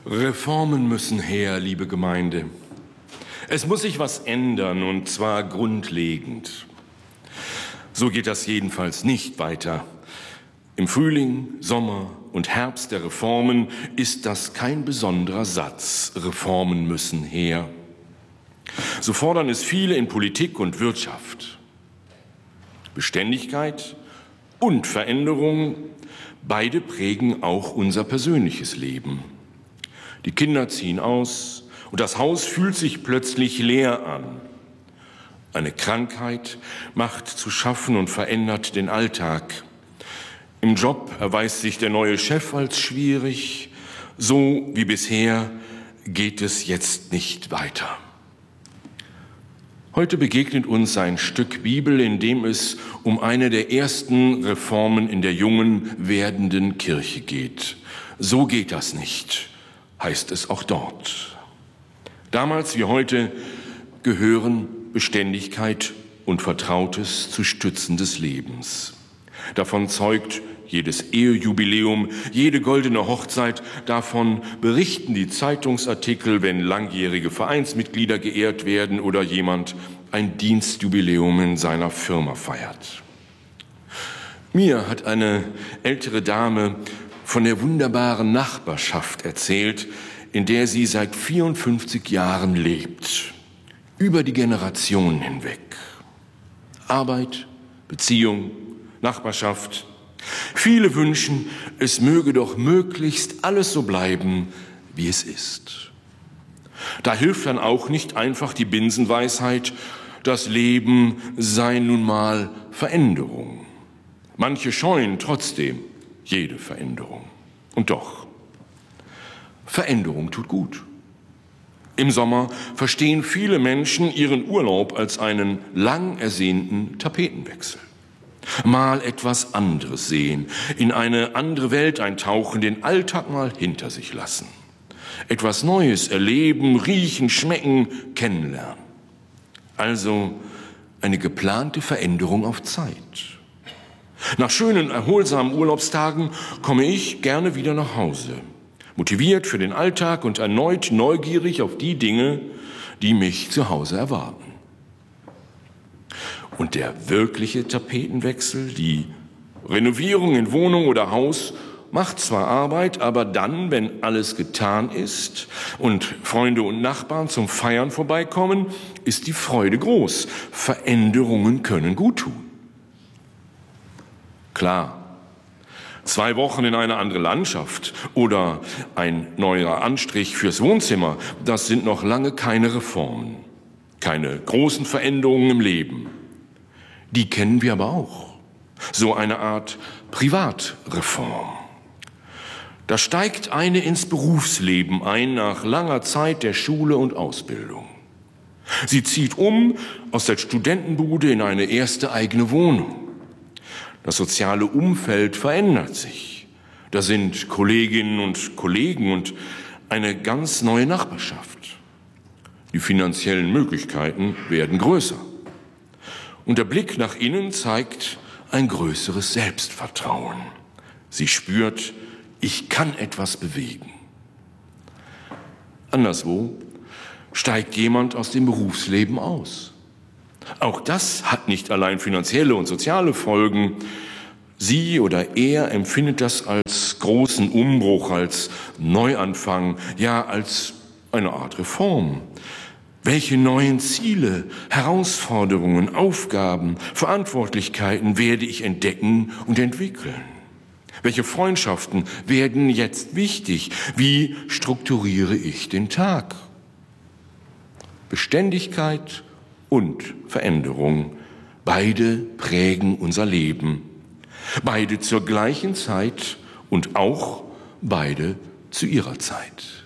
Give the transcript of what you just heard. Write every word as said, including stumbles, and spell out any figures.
Reformen müssen her, liebe Gemeinde. Es muss sich was ändern, und zwar grundlegend. So geht das jedenfalls nicht weiter. Im Frühling, Sommer und Herbst der Reformen ist das kein besonderer Satz. Reformen müssen her. So fordern es viele in Politik und Wirtschaft. Beständigkeit und Veränderung, beide prägen auch unser persönliches Leben. Die Kinder ziehen aus und das Haus fühlt sich plötzlich leer an. Eine Krankheit macht zu schaffen und verändert den Alltag. Im Job erweist sich der neue Chef als schwierig. So wie bisher geht es jetzt nicht weiter. Heute begegnet uns ein Stück Bibel, in dem es um eine der ersten Reformen in der jungen, werdenden Kirche geht. So geht das nicht, heißt es auch dort. Damals wie heute gehören Beständigkeit und Vertrautes zu Stützen des Lebens. Davon zeugt jedes Ehejubiläum, jede goldene Hochzeit. Davon berichten die Zeitungsartikel, wenn langjährige Vereinsmitglieder geehrt werden oder jemand ein Dienstjubiläum in seiner Firma feiert. Mir hat eine ältere Dame von der wunderbaren Nachbarschaft erzählt, in der sie seit vierundfünfzig Jahren lebt, über die Generationen hinweg. Arbeit, Beziehung, Nachbarschaft. Viele wünschen, es möge doch möglichst alles so bleiben, wie es ist. Da hilft dann auch nicht einfach die Binsenweisheit, das Leben sei nun mal Veränderung. Manche scheuen trotzdem jede Veränderung. Und doch, Veränderung tut gut. Im Sommer verstehen viele Menschen ihren Urlaub als einen lang ersehnten Tapetenwechsel. Mal etwas anderes sehen, in eine andere Welt eintauchen, den Alltag mal hinter sich lassen. Etwas Neues erleben, riechen, schmecken, kennenlernen. Also eine geplante Veränderung auf Zeit. Nach schönen, erholsamen Urlaubstagen komme ich gerne wieder nach Hause. Motiviert für den Alltag und erneut neugierig auf die Dinge, die mich zu Hause erwarten. Und der wirkliche Tapetenwechsel, die Renovierung in Wohnung oder Haus, macht zwar Arbeit, aber dann, wenn alles getan ist und Freunde und Nachbarn zum Feiern vorbeikommen, ist die Freude groß. Veränderungen können gut tun. Klar, zwei Wochen in eine andere Landschaft oder ein neuer Anstrich fürs Wohnzimmer, das sind noch lange keine Reformen, keine großen Veränderungen im Leben. Die kennen wir aber auch. So eine Art Privatreform. Da steigt eine ins Berufsleben ein nach langer Zeit der Schule und Ausbildung. Sie zieht um aus der Studentenbude in eine erste eigene Wohnung. Das soziale Umfeld verändert sich. Da sind Kolleginnen und Kollegen und eine ganz neue Nachbarschaft. Die finanziellen Möglichkeiten werden größer. Und der Blick nach innen zeigt ein größeres Selbstvertrauen. Sie spürt, ich kann etwas bewegen. Anderswo steigt jemand aus dem Berufsleben aus. Auch das hat nicht allein finanzielle und soziale Folgen. Sie oder er empfindet das als großen Umbruch, als Neuanfang, ja als eine Art Reform. Welche neuen Ziele, Herausforderungen, Aufgaben, Verantwortlichkeiten werde ich entdecken und entwickeln? Welche Freundschaften werden jetzt wichtig? Wie strukturiere ich den Tag? Beständigkeit und Veränderung, beide prägen unser Leben. Beide zur gleichen Zeit und auch beide zu ihrer Zeit.